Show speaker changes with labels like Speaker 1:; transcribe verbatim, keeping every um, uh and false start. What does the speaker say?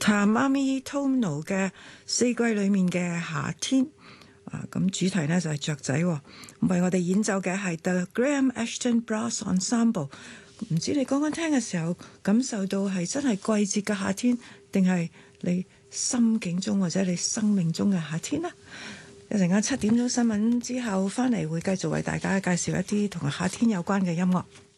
Speaker 1: Tamami Tono 嘅四季裏面嘅夏天啊，咁主題呢就係雀仔，為我哋演奏嘅係 The Graham Ashton Brass Ensemble。唔知你剛剛聽嘅時候感受到係真係季節嘅夏天，定係你心境中或者你生命中嘅夏天呢？一陣間七點鐘新聞之後翻嚟會繼續為大家介紹一啲同夏天有關嘅音樂。